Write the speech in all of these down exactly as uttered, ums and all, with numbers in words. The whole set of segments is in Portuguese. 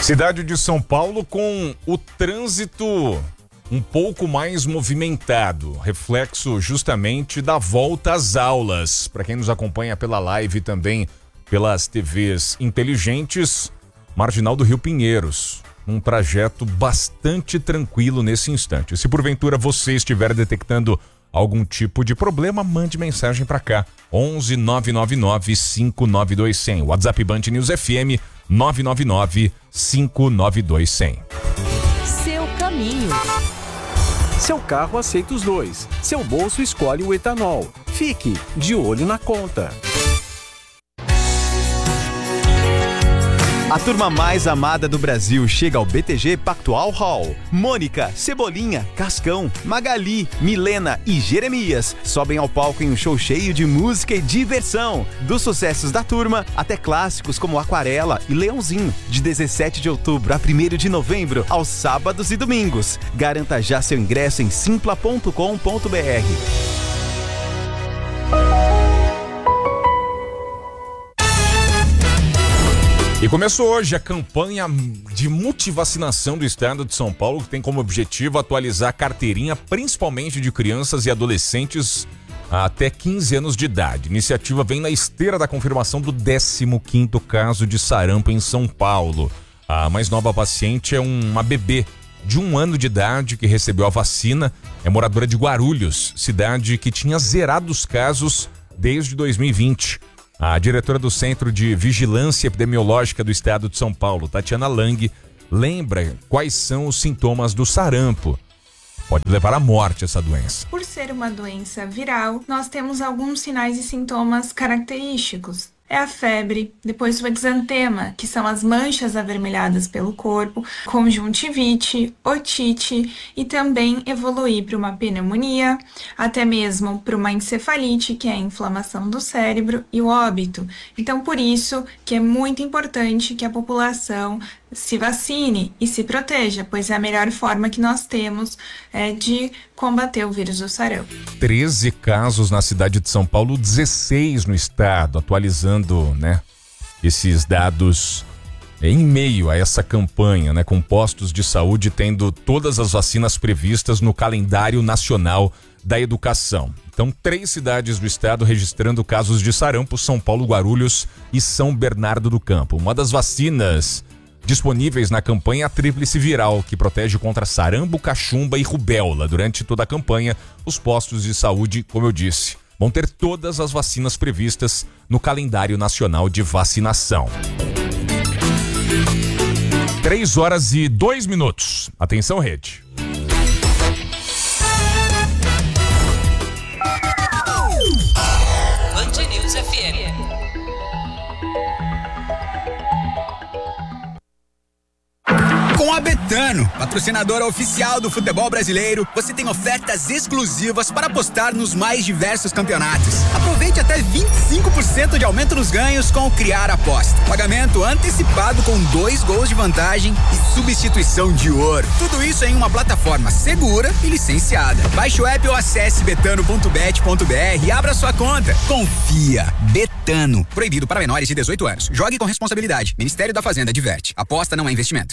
Cidade de São Paulo com o trânsito um pouco mais movimentado, reflexo justamente da volta às aulas. Para quem nos acompanha pela live e também pelas T Vs inteligentes, Marginal do Rio Pinheiros, um trajeto bastante tranquilo nesse instante. Se porventura você estiver detectando algum tipo de problema, mande mensagem para cá, onze nove nove nove cinco nove dois zero zero, WhatsApp Band News F M nove nove nove cinco nove dois zero zero. Seu caminho. Seu carro aceita os dois. Seu bolso escolhe o etanol. Fique de olho na conta. A turma mais amada do Brasil chega ao B T G Pactual Hall. Mônica, Cebolinha, Cascão, Magali, Milena e Jeremias sobem ao palco em um show cheio de música e diversão. Dos sucessos da turma até clássicos como Aquarela e Leãozinho. De dezessete de outubro a primeiro de novembro, aos sábados e domingos. Garanta já seu ingresso em simpla ponto com ponto b r. E começou hoje a campanha de multivacinação do estado de São Paulo, que tem como objetivo atualizar a carteirinha, principalmente de crianças e adolescentes até quinze anos de idade. A iniciativa vem na esteira da confirmação do décimo quinto caso de sarampo em São Paulo. A mais nova paciente é uma bebê de um ano de idade que recebeu a vacina, é moradora de Guarulhos, cidade que tinha zerado os casos desde dois mil e vinte. A diretora do Centro de Vigilância Epidemiológica do Estado de São Paulo, Tatiana Lang, lembra quais são os sintomas do sarampo. Pode levar à morte essa doença. Por ser uma doença viral, nós temos alguns sinais e sintomas característicos. É a febre, depois o exantema, que são as manchas avermelhadas pelo corpo, conjuntivite, otite e também evoluir para uma pneumonia, até mesmo para uma encefalite, que é a inflamação do cérebro, e o óbito. Então, por isso que é muito importante que a população se vacine e se proteja, pois é a melhor forma que nós temos é, de combater o vírus do sarampo. treze casos na cidade de São Paulo, dezesseis no estado, atualizando, né, esses dados em meio a essa campanha, né, com postos de saúde tendo todas as vacinas previstas no calendário nacional da educação. Então, três cidades do estado registrando casos de sarampo: São Paulo, Guarulhos e São Bernardo do Campo. Uma das vacinas disponíveis na campanha é a tríplice viral, que protege contra sarampo, cachumba e rubéola. Durante toda a campanha, os postos de saúde, como eu disse, vão ter todas as vacinas previstas no calendário nacional de vacinação. Três horas e dois minutos. Atenção, rede. Band News F M. Com a Betano, patrocinadora oficial do futebol brasileiro, você tem ofertas exclusivas para apostar nos mais diversos campeonatos. Aproveite até vinte e cinco por cento de aumento nos ganhos com o Criar Aposta. Pagamento antecipado com dois gols de vantagem e substituição de ouro. Tudo isso em uma plataforma segura e licenciada. Baixe o app ou acesse betano ponto bet ponto b r e abra sua conta. Confia. Betano. Proibido para menores de dezoito anos. Jogue com responsabilidade. Ministério da Fazenda adverte. Aposta não é investimento.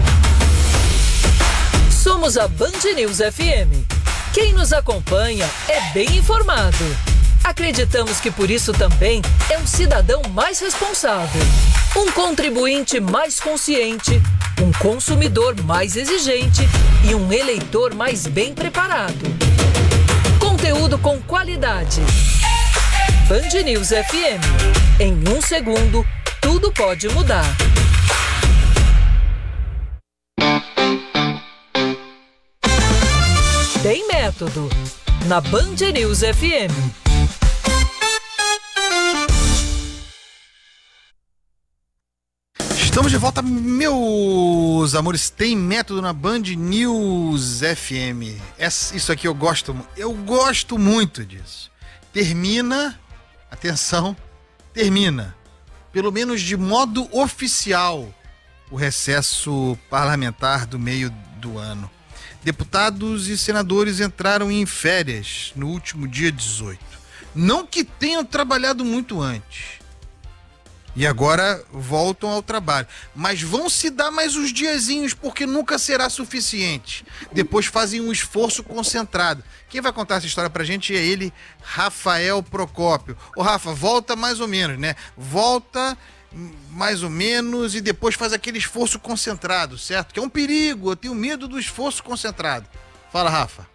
Somos a Band News F M. Quem nos acompanha é bem informado. Acreditamos que por isso também é um cidadão mais responsável, um contribuinte mais consciente, um consumidor mais exigente e um eleitor mais bem preparado. Conteúdo com qualidade. Band News F M. Em um segundo, tudo pode mudar. Tem método, na Band News F M. Estamos de volta, meus amores. Tem método na Band News F M. Essa, isso aqui eu gosto, eu gosto muito disso. Termina, atenção, termina, pelo menos de modo oficial, o recesso parlamentar do meio do ano. Deputados e senadores entraram em férias no último dia dezoito. Não que tenham trabalhado muito antes. E agora voltam ao trabalho. Mas vão se dar mais uns diazinhos, porque nunca será suficiente. Depois fazem um esforço concentrado. Quem vai contar essa história pra gente é ele, Rafael Procópio. Ô Rafa, volta mais ou menos, né? Volta mais ou menos e depois faz aquele esforço concentrado, certo? Que é um perigo, eu tenho medo do esforço concentrado. Fala, Rafa.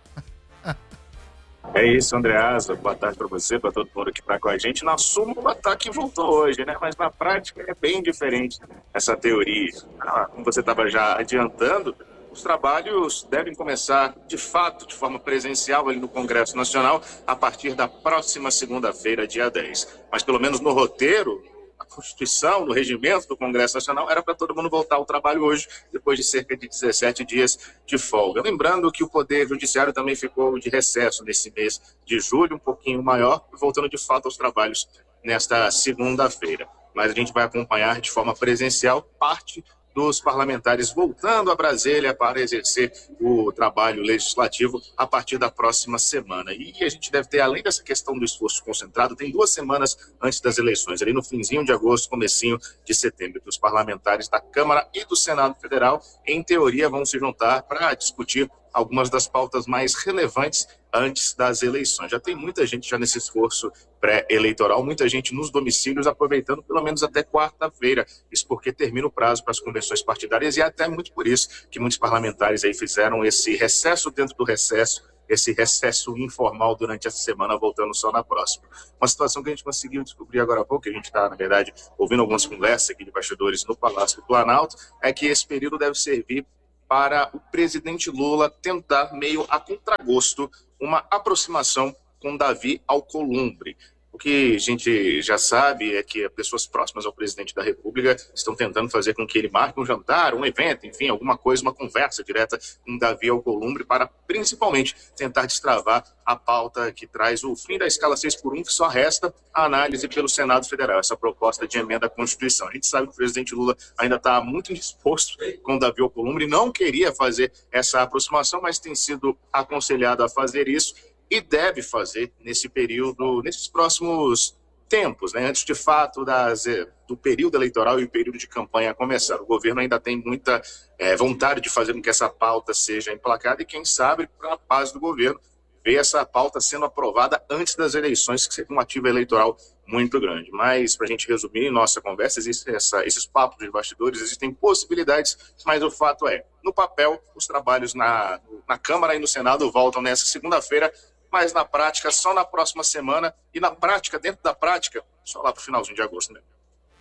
É isso, Andreasa. Boa tarde para você, para todo mundo que está com a gente. Na súmula, o ataque voltou hoje, né? Mas na prática é bem diferente essa teoria. Ah, como você estava já adiantando, os trabalhos devem começar, de fato, de forma presencial ali no Congresso Nacional a partir da próxima segunda-feira, dia dez. Mas pelo menos no roteiro, a Constituição, no regimento do Congresso Nacional, era para todo mundo voltar ao trabalho hoje, depois de cerca de dezessete dias de folga. Lembrando que o Poder Judiciário também ficou de recesso nesse mês de julho, um pouquinho maior, voltando de fato aos trabalhos nesta segunda-feira. Mas a gente vai acompanhar de forma presencial parte dos parlamentares voltando a Brasília para exercer o trabalho legislativo a partir da próxima semana. E a gente deve ter, além dessa questão do esforço concentrado, tem duas semanas antes das eleições, ali no finzinho de agosto, comecinho de setembro, que os parlamentares da Câmara e do Senado Federal, em teoria, vão se juntar para discutir algumas das pautas mais relevantes antes das eleições. Já tem muita gente já nesse esforço pré-eleitoral, muita gente nos domicílios aproveitando pelo menos até quarta-feira, isso porque termina o prazo para as convenções partidárias e é até muito por isso que muitos parlamentares aí fizeram esse recesso dentro do recesso, esse recesso informal durante essa semana, voltando só na próxima. Uma situação que a gente conseguiu descobrir agora há pouco, que a gente está, na verdade, ouvindo algumas conversas aqui de bastidores no Palácio do Planalto, é que esse período deve servir para o presidente Lula tentar, meio a contragosto, uma aproximação com Davi Alcolumbre. O que a gente já sabe é que pessoas próximas ao presidente da República estão tentando fazer com que ele marque um jantar, um evento, enfim, alguma coisa, uma conversa direta com Davi Alcolumbre para, principalmente, tentar destravar a pauta que traz o fim da escala seis por um, que só resta a análise pelo Senado Federal, essa proposta de emenda à Constituição. A gente sabe que o presidente Lula ainda está muito indisposto com Davi Alcolumbre, não queria fazer essa aproximação, mas tem sido aconselhado a fazer isso e deve fazer nesse período, nesses próximos tempos, né? Antes de fato das, do período eleitoral e o período de campanha começar. O governo ainda tem muita é, vontade de fazer com que essa pauta seja emplacada e quem sabe, para a paz do governo, ver essa pauta sendo aprovada antes das eleições, que seria um ativo eleitoral muito grande. Mas, para a gente resumir nossa conversa, existem essa, esses papos de bastidores, existem possibilidades, mas o fato é, no papel, os trabalhos na, na Câmara e no Senado voltam nessa segunda-feira, mas na prática, só na próxima semana, e na prática, dentro da prática, só lá para o finalzinho de agosto mesmo.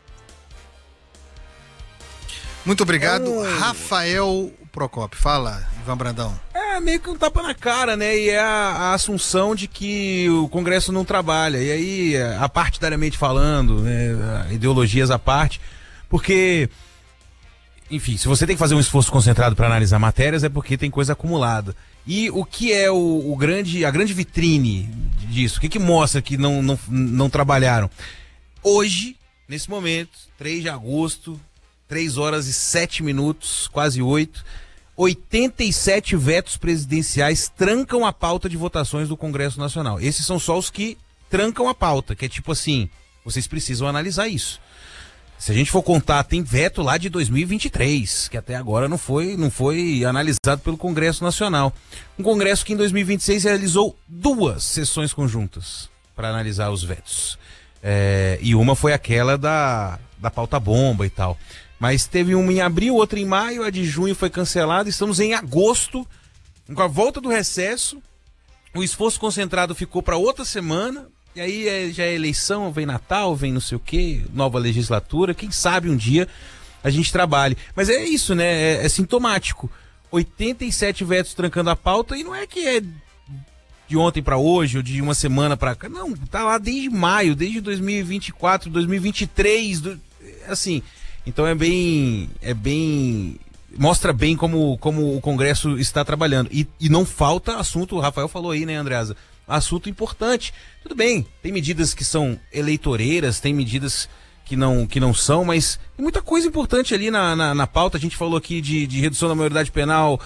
Muito obrigado, é... Rafael Procópio. Fala, Ivan Brandão. É meio que um tapa na cara, né? E é a, a assunção de que o Congresso não trabalha. E aí, apartidariamente falando, né, ideologias à parte, porque, enfim, se você tem que fazer um esforço concentrado para analisar matérias, é porque tem coisa acumulada. E o que é o, o grande, a grande vitrine disso? O que, que mostra que não, não, não trabalharam? Hoje, nesse momento, três de agosto, três horas e sete minutos, quase oito, oitenta e sete vetos presidenciais trancam a pauta de votações do Congresso Nacional. Esses são só os que trancam a pauta, que é tipo assim, vocês precisam analisar isso. Se a gente for contar, tem veto lá de dois mil e vinte e três, que até agora não foi, não foi analisado pelo Congresso Nacional. Um Congresso que em dois mil e vinte e seis realizou duas sessões conjuntas para analisar os vetos. É, e uma foi aquela da, da pauta bomba e tal. Mas teve uma em abril, outra em maio, a de junho foi cancelada. Estamos em agosto, com a volta do recesso. O esforço concentrado ficou para outra semana. E aí é, já é eleição, vem Natal, vem não sei o que, nova legislatura, quem sabe um dia a gente trabalhe. Mas é isso, né? É, é sintomático. oitenta e sete vetos trancando a pauta e não é que é de ontem para hoje ou de uma semana para cá. Não, tá lá desde maio, desde dois mil e vinte e quatro, dois mil e vinte e três, do, assim. Então é bem, é bem, mostra bem como, como o Congresso está trabalhando. E, e não falta assunto, o Rafael falou aí, né, Andreasa? Assunto importante. Tudo bem, tem medidas que são eleitoreiras, tem medidas que não, que não são, mas tem muita coisa importante ali na, na, na pauta. A gente falou aqui de, de redução da maioridade penal,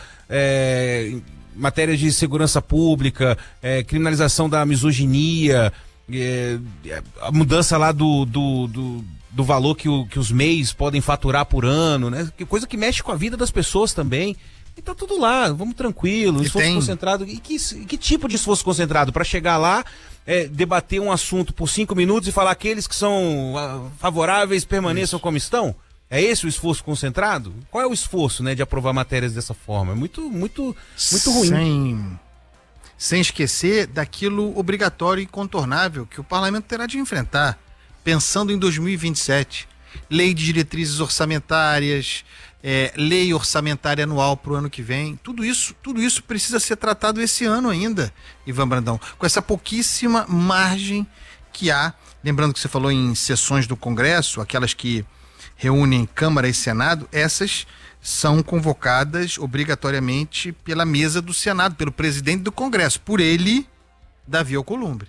é, matérias de segurança pública, é, criminalização da misoginia, é, a mudança lá do, do, do, do valor que, o, que os M E Is podem faturar por ano, né? Que coisa que mexe com a vida das pessoas também. E tá tudo lá, vamos tranquilo, E esforço tem- concentrado. E que, e que tipo de esforço concentrado? Para chegar lá, é, debater um assunto por cinco minutos e falar aqueles que são ah, favoráveis permaneçam como estão? É esse o esforço concentrado? Qual é o esforço, né, de aprovar matérias dessa forma? É muito, muito, muito ruim. Sem, sem esquecer daquilo obrigatório e incontornável que o parlamento terá de enfrentar, pensando em dois mil e vinte e sete. Lei de diretrizes orçamentárias, é, lei orçamentária anual para o ano que vem. Tudo isso, tudo isso precisa ser tratado esse ano ainda, Ivan Brandão, com essa pouquíssima margem que há. Lembrando que você falou em sessões do Congresso, aquelas que reúnem Câmara e Senado, essas são convocadas obrigatoriamente pela mesa do Senado, pelo presidente do Congresso, por ele, Davi Alcolumbre.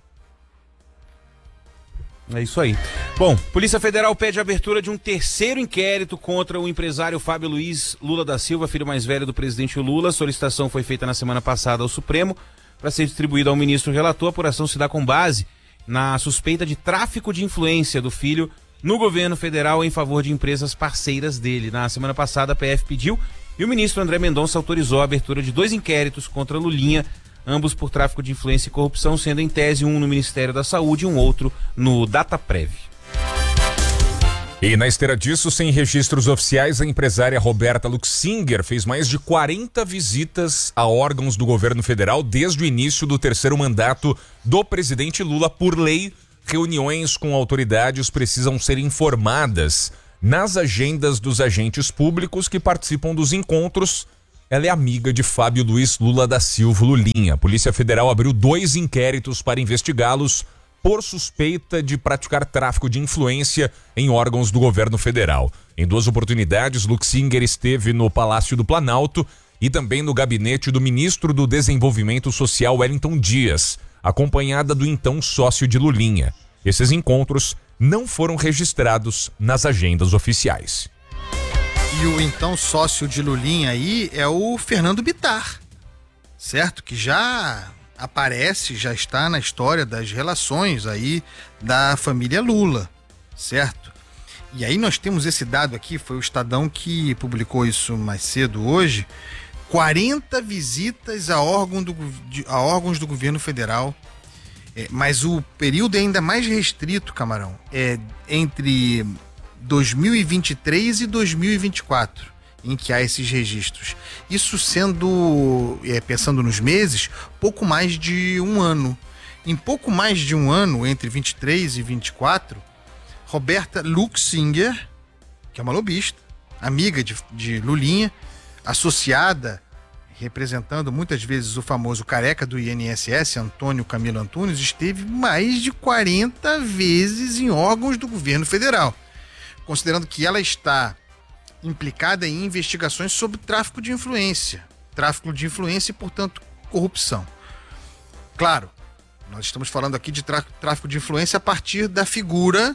É isso aí. Bom, Polícia Federal pede a abertura de um terceiro inquérito contra o empresário Fábio Luiz Lula da Silva, filho mais velho do presidente Lula. A solicitação foi feita na semana passada ao Supremo para ser distribuída ao ministro relator. A apuração se dá com base na suspeita de tráfico de influência do filho no governo federal em favor de empresas parceiras dele. Na semana passada, a P F pediu e o ministro André Mendonça autorizou a abertura de dois inquéritos contra Lulinha, ambos por tráfico de influência e corrupção, sendo em tese um no Ministério da Saúde e um outro no Dataprev. E na esteira disso, sem registros oficiais, a empresária Roberta Luxinger fez mais de quarenta visitas a órgãos do governo federal desde o início do terceiro mandato do presidente Lula. Por lei, reuniões com autoridades precisam ser informadas nas agendas dos agentes públicos que participam dos encontros. Ela é amiga de Fábio Luiz Lula da Silva, Lulinha. A Polícia Federal abriu dois inquéritos para investigá-los por suspeita de praticar tráfico de influência em órgãos do governo federal. Em duas oportunidades, Luxinger esteve no Palácio do Planalto e também no gabinete do ministro do Desenvolvimento Social, Wellington Dias, acompanhada do então sócio de Lulinha. Esses encontros não foram registrados nas agendas oficiais. E o então sócio de Lulinha aí é o Fernando Bittar, certo? Que já aparece, já está na história das relações aí da família Lula, certo? E aí nós temos esse dado aqui, foi o Estadão que publicou isso mais cedo hoje, quarenta visitas a, órgão do, a órgãos do governo federal, é, mas o período é ainda mais restrito, Camarão, é entre dois mil e vinte e três e dois mil e vinte e quatro, em que há esses registros. Isso sendo, é, pensando nos meses, pouco mais de um ano. Em pouco mais de um ano, entre vinte e três e vinte e quatro, Roberta Luxinger, que é uma lobista, amiga de, de Lulinha, associada, representando muitas vezes o famoso careca do I N S S, Antônio Camilo Antunes, esteve mais de quarenta vezes em órgãos do governo federal, considerando que ela está implicada em investigações sobre tráfico de influência. Tráfico de influência e, portanto, corrupção. Claro, nós estamos falando aqui de tráfico de influência a partir da figura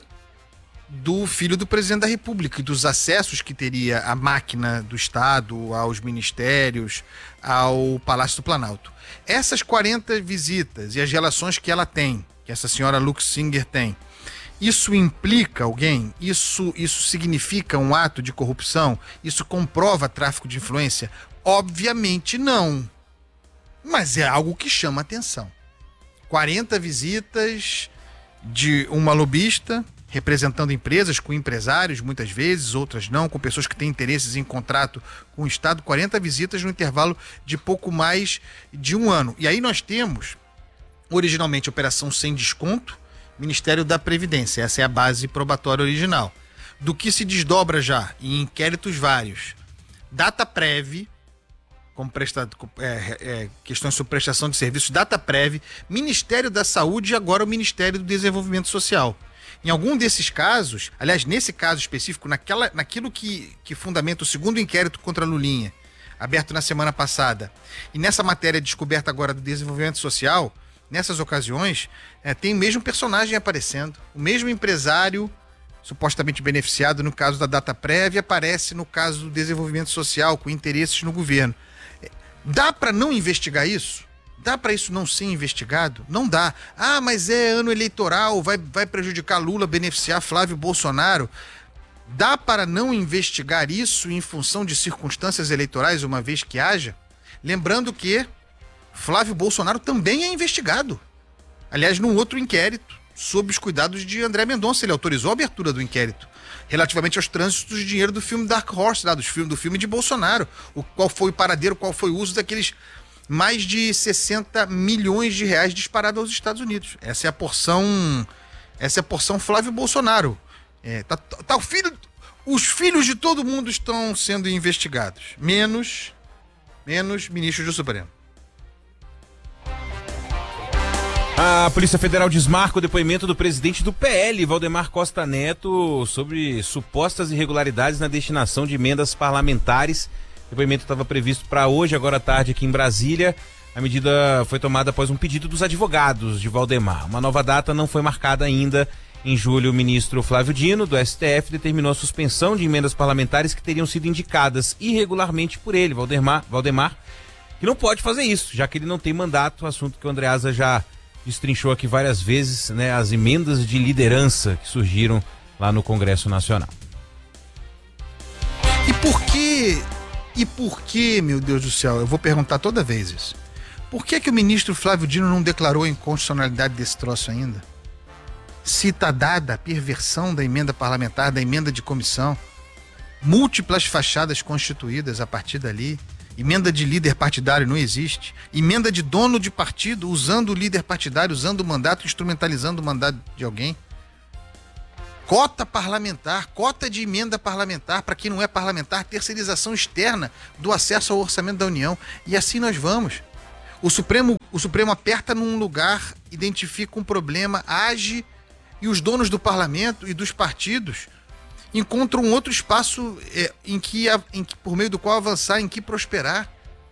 do filho do presidente da República e dos acessos que teria a máquina do Estado aos ministérios, ao Palácio do Planalto. Essas quarenta visitas e as relações que ela tem, que essa senhora Luxinger tem, isso implica alguém? Isso, isso significa um ato de corrupção? Isso comprova tráfico de influência? Obviamente não. Mas é algo que chama atenção. quarenta visitas de uma lobista, representando empresas com empresários, muitas vezes, outras não, com pessoas que têm interesses em contrato com o Estado. quarenta visitas no intervalo de pouco mais de um ano. E aí nós temos, originalmente, operação sem desconto, Ministério da Previdência, essa é a base probatória original. Do que se desdobra já em inquéritos vários, Dataprev, como presta, é, é, questões sobre prestação de serviços, Dataprev, Ministério da Saúde e agora o Ministério do Desenvolvimento Social. Em algum desses casos, aliás, nesse caso específico, naquela, naquilo que, que fundamenta o segundo inquérito contra a Lulinha, aberto na semana passada, e nessa matéria descoberta agora do desenvolvimento social, nessas ocasiões, é, tem o mesmo personagem aparecendo. O mesmo empresário, supostamente beneficiado no caso da Dataprev, aparece no caso do desenvolvimento social, com interesses no governo. Dá para não investigar isso? Dá para isso não ser investigado? Não dá. Ah, mas é ano eleitoral, vai, vai prejudicar Lula, beneficiar Flávio Bolsonaro. Dá para não investigar isso em função de circunstâncias eleitorais, uma vez que haja? Lembrando que Flávio Bolsonaro também é investigado. Aliás, num outro inquérito, sob os cuidados de André Mendonça. Ele autorizou a abertura do inquérito relativamente aos trânsitos de dinheiro do filme Dark Horse, lá, do filme, do filme de Bolsonaro. O, qual foi o paradeiro, qual foi o uso daqueles mais de sessenta milhões de reais disparados aos Estados Unidos. Essa é a porção, essa é a porção Flávio Bolsonaro. É, tá, tá o filho, os filhos de todo mundo estão sendo investigados, menos, menos ministros do Supremo. A Polícia Federal desmarca o depoimento do presidente do P L, Valdemar Costa Neto, sobre supostas irregularidades na destinação de emendas parlamentares. O depoimento estava previsto para hoje, agora à tarde, aqui em Brasília. A medida foi tomada após um pedido dos advogados de Valdemar. Uma nova data não foi marcada ainda. Em julho, o ministro Flávio Dino, do S T F, determinou a suspensão de emendas parlamentares que teriam sido indicadas irregularmente por ele, Valdemar, Valdemar, que não pode fazer isso, já que ele não tem mandato, assunto que o Andreasa já destrinchou aqui várias vezes, né, as emendas de liderança que surgiram lá no Congresso Nacional. E por que, e por que, meu Deus do céu, eu vou perguntar toda vez isso, por que que o ministro Flávio Dino não declarou a inconstitucionalidade desse troço ainda? Se está dada a perversão da emenda parlamentar, da emenda de comissão, múltiplas fachadas constituídas a partir dali, emenda de líder partidário não existe, emenda de dono de partido usando o líder partidário, usando o mandato, instrumentalizando o mandato de alguém, cota parlamentar, cota de emenda parlamentar para quem não é parlamentar, terceirização externa do acesso ao orçamento da União, e assim nós vamos. O Supremo, o Supremo aperta num lugar, identifica um problema, age, e os donos do parlamento e dos partidos encontram um outro espaço é, em, que, em que, por meio do qual avançar, em que prosperar.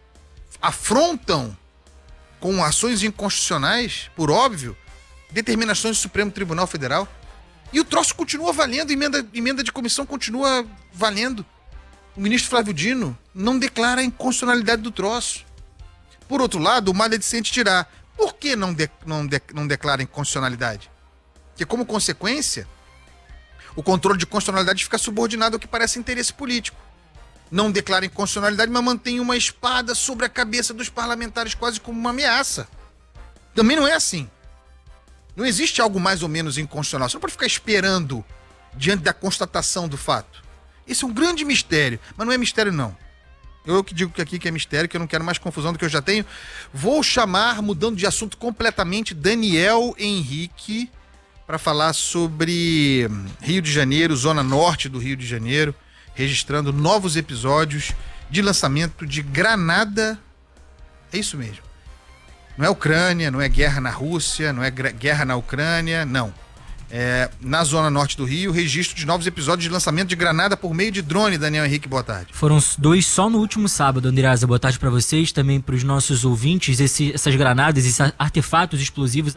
Afrontam com ações inconstitucionais, por óbvio, determinações do Supremo Tribunal Federal. E o troço continua valendo, emenda, emenda de comissão continua valendo. O ministro Flávio Dino não declara a inconstitucionalidade do troço. Por outro lado, o maledicente dirá, por que não, de, não, de, não declara a inconstitucionalidade? Porque, como consequência, o controle de constitucionalidade fica subordinado ao que parece interesse político. Não declara inconstitucionalidade, mas mantém uma espada sobre a cabeça dos parlamentares quase como uma ameaça. Também não é assim. Não existe algo mais ou menos inconstitucional. Você não pode ficar esperando diante da constatação do fato. Esse é um grande mistério, mas não é mistério não. Eu que digo que aqui que é mistério, que eu não quero mais confusão do que eu já tenho. Vou chamar, mudando de assunto completamente, Daniel Henrique, para falar sobre Rio de Janeiro, zona norte do Rio de Janeiro, registrando novos episódios de lançamento de granada. É isso mesmo. Não é Ucrânia, não é guerra na Rússia, não é guerra na Ucrânia, não. É, na zona norte do Rio, registro de novos episódios de lançamento de granada por meio de drone. Daniel Henrique, boa tarde. Foram dois só no último sábado, Andreasa. Boa tarde para vocês, também para os nossos ouvintes. Esse, essas granadas, esses artefatos explosivos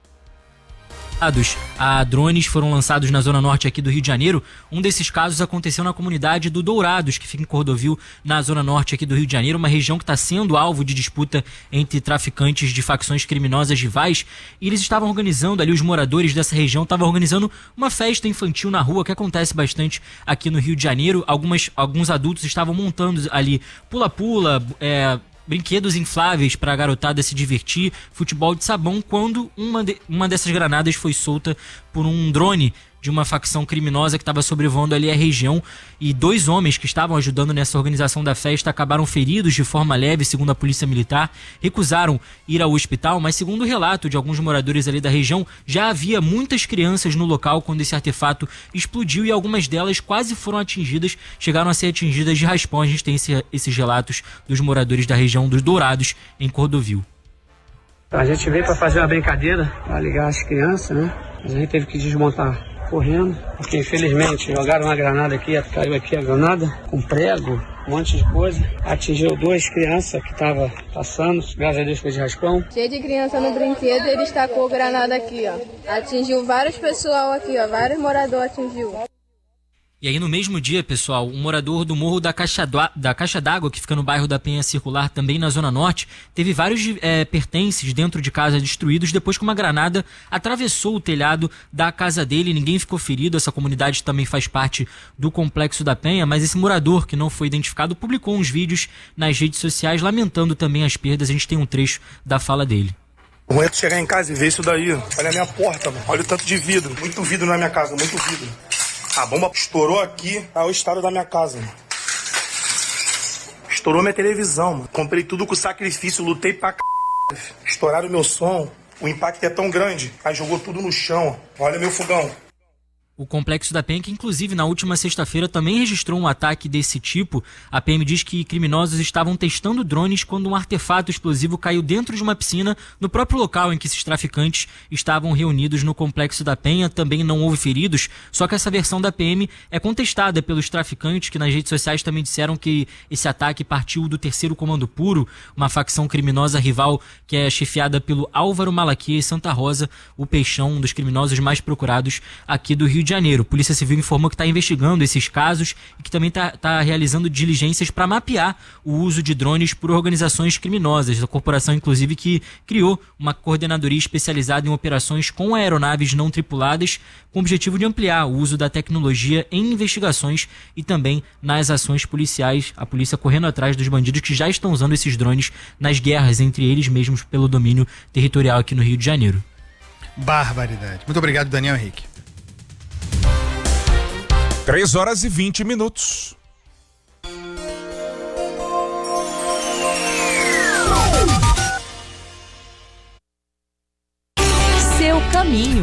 a drones foram lançados na zona norte aqui do Rio de Janeiro. Um desses casos aconteceu na comunidade do Dourados, que fica em Cordovil, na zona norte aqui do Rio de Janeiro, uma região que está sendo alvo de disputa entre traficantes de facções criminosas rivais, e eles estavam organizando ali, os moradores dessa região estavam organizando uma festa infantil na rua, que acontece bastante aqui no Rio de Janeiro. Algumas, alguns adultos estavam montando ali pula-pula, é... brinquedos infláveis para a garotada se divertir, futebol de sabão, quando uma, de, uma dessas granadas foi solta por um drone de uma facção criminosa que estava sobrevoando ali a região, e dois homens que estavam ajudando nessa organização da festa acabaram feridos de forma leve, segundo a polícia militar, recusaram ir ao hospital, mas segundo o relato de alguns moradores ali da região, já havia muitas crianças no local quando esse artefato explodiu, e algumas delas quase foram atingidas, chegaram a ser atingidas de raspão. A gente tem esse, esses relatos dos moradores da região dos Dourados, em Cordovil. A gente veio para fazer uma brincadeira, para ligar as crianças, né? A gente teve que desmontar correndo, porque infelizmente jogaram uma granada aqui, caiu aqui a granada, com prego, um monte de coisa, atingiu duas crianças que estavam passando, graças a Deus foi de raspão. Cheio de criança no brinquedo, ele estacou granada aqui, ó. Atingiu vários pessoal aqui, ó, vários moradores atingiu. E aí no mesmo dia, pessoal, um morador do Morro da Caixa, do, da Caixa d'Água, que fica no bairro da Penha Circular, também na Zona Norte, teve vários é, pertences dentro de casa destruídos depois que uma granada atravessou o telhado da casa dele. Ninguém ficou ferido, essa comunidade também faz parte do Complexo da Penha, mas esse morador, que não foi identificado, publicou uns vídeos nas redes sociais lamentando também as perdas. A gente tem um trecho da fala dele. O ruim é tu chegar em casa e ver isso daí. Olha a minha porta, mano. Olha o tanto de vidro. Muito vidro na minha casa, muito vidro. A bomba estourou aqui, é o estado da minha casa, mano. Estourou minha televisão, mano. Comprei tudo com sacrifício, lutei pra c... Estouraram meu som. O impacto é tão grande, aí jogou tudo no chão. Olha meu fogão. O Complexo da Penha, que inclusive na última sexta-feira também registrou um ataque desse tipo. A P M diz que criminosos estavam testando drones quando um artefato explosivo caiu dentro de uma piscina no próprio local em que esses traficantes estavam reunidos no Complexo da Penha. Também não houve feridos, só que essa versão da P M é contestada pelos traficantes, que nas redes sociais também disseram que esse ataque partiu do Terceiro Comando Puro, uma facção criminosa rival que é chefiada pelo Álvaro Malaquias Santa Rosa, o Peixão, um dos criminosos mais procurados aqui do Rio de Janeiro. A Polícia Civil informou que está investigando esses casos e que também está tá realizando diligências para mapear o uso de drones por organizações criminosas. A corporação, inclusive, que criou uma coordenadoria especializada em operações com aeronaves não tripuladas, com o objetivo de ampliar o uso da tecnologia em investigações e também nas ações policiais. A polícia correndo atrás dos bandidos que já estão usando esses drones nas guerras entre eles mesmos pelo domínio territorial aqui no Rio de Janeiro. Barbaridade. Muito obrigado, Daniel Henrique. três horas e vinte minutos. Seu caminho.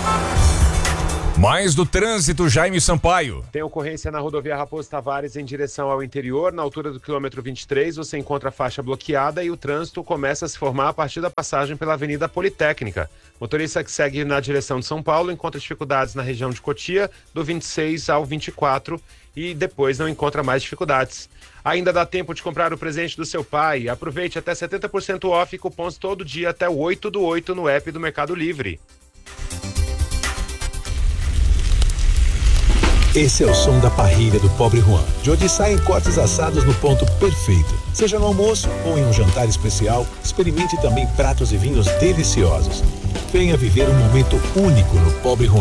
Mais do trânsito, Jaime Sampaio. Tem ocorrência na rodovia Raposo Tavares em direção ao interior. Na altura do quilômetro vinte e três, você encontra a faixa bloqueada e o trânsito começa a se formar a partir da passagem pela Avenida Politécnica. Motorista que segue na direção de São Paulo encontra dificuldades na região de Cotia, do vinte e seis ao vinte e quatro, e depois não encontra mais dificuldades. Ainda dá tempo de comprar o presente do seu pai. Aproveite até setenta por cento off e cupons todo dia até o oito do oito no app do Mercado Livre. Esse é o som da parrilha do Pobre Juan, de onde saem cortes assados no ponto perfeito. Seja no almoço ou em um jantar especial, experimente também pratos e vinhos deliciosos. Venha viver um momento único no Pobre Juan.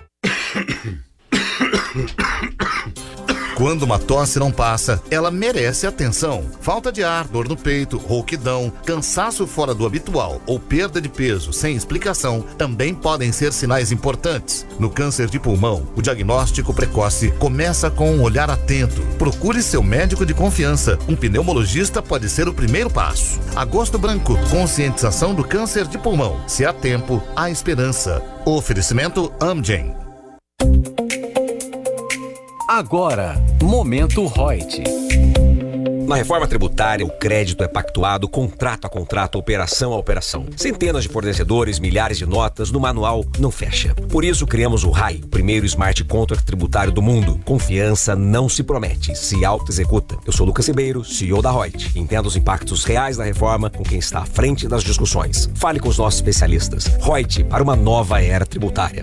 Quando uma tosse não passa, ela merece atenção. Falta de ar, dor no peito, rouquidão, cansaço fora do habitual ou perda de peso sem explicação também podem ser sinais importantes. No câncer de pulmão, o diagnóstico precoce começa com um olhar atento. Procure seu médico de confiança. Um pneumologista pode ser o primeiro passo. Agosto Branco, conscientização do câncer de pulmão. Se há tempo, há esperança. Oferecimento Amgen. Agora, Momento Reut. Na reforma tributária, o crédito é pactuado contrato a contrato, operação a operação. Centenas de fornecedores, milhares de notas, no manual não fecha. Por isso criamos o R A I, o primeiro smart contract tributário do mundo. Confiança não se promete, se auto-executa. Eu sou Lucas Ribeiro, C E O da Reut. Entenda os impactos reais da reforma com quem está à frente das discussões. Fale com os nossos especialistas. Reut, para uma nova era tributária.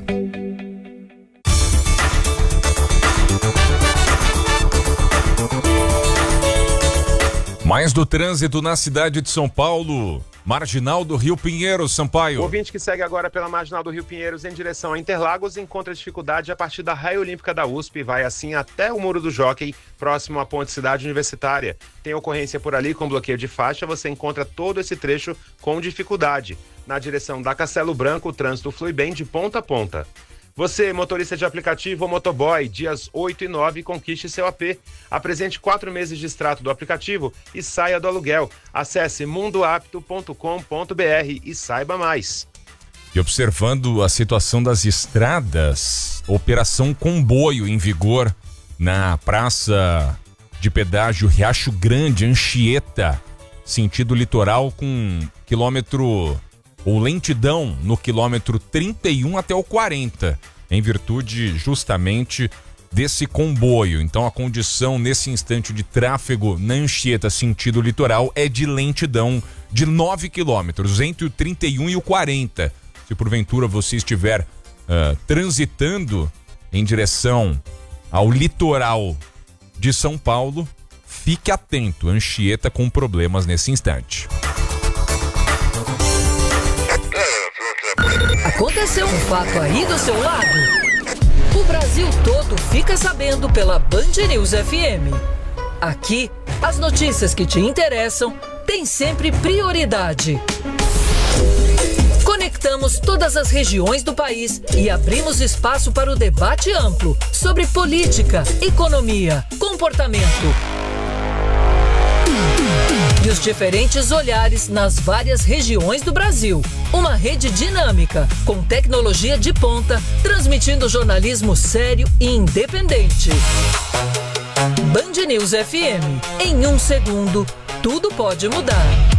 Mais do trânsito na cidade de São Paulo. Marginal do Rio Pinheiros, Sampaio. O ouvinte que segue agora pela Marginal do Rio Pinheiros em direção a Interlagos encontra dificuldade a partir da Raia Olímpica da U S P e vai assim até o Muro do Jockey, próximo à Ponte Cidade Universitária. Tem ocorrência por ali com bloqueio de faixa, você encontra todo esse trecho com dificuldade. Na direção da Castelo Branco, o trânsito flui bem de ponta a ponta. Você, motorista de aplicativo ou motoboy, dias oito e nove, conquiste seu A P. Apresente quatro meses de extrato do aplicativo e saia do aluguel. Acesse mundo apto ponto com ponto b r e saiba mais. E observando a situação das estradas, Operação Comboio em vigor na Praça de Pedágio Riacho Grande, Anchieta, sentido litoral, com quilômetro... ou lentidão no quilômetro trinta e um até o quarenta, em virtude justamente desse comboio. Então a condição nesse instante de tráfego na Anchieta sentido litoral é de lentidão de nove quilômetros entre o trinta e um e o quarenta. Se porventura você estiver uh, transitando em direção ao litoral de São Paulo, fique atento, Anchieta com problemas nesse instante. Aconteceu um fato aí do seu lado? O Brasil todo fica sabendo pela Band News F M. Aqui, as notícias que te interessam têm sempre prioridade. Conectamos todas as regiões do país e abrimos espaço para o debate amplo sobre política, economia, comportamento e os diferentes olhares nas várias regiões do Brasil. Uma rede dinâmica, com tecnologia de ponta, transmitindo jornalismo sério e independente. Band News F M. Em um segundo, tudo pode mudar.